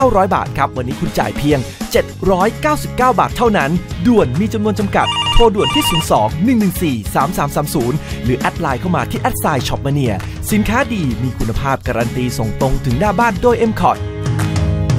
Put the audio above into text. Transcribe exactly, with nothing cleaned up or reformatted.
เก้าร้อยบาทครับวันนี้คุณจ่ายเพียงเจ็ดร้อยเก้าสิบเก้าบาทเท่านั้นด่วนมีจำนวนจำกัดโทรด่วนที่ศูนย์ สอง หนึ่ง หนึ่ง สี่ สาม สาม สาม ศูนย์หรือแอดไลน์เข้ามาที่แอดไซน์ช็อปมาเนียสินค้าดีมีคุณภาพการันตีส่งตรงถึงหน้าบ้านโดย เอ็ม คอร์ด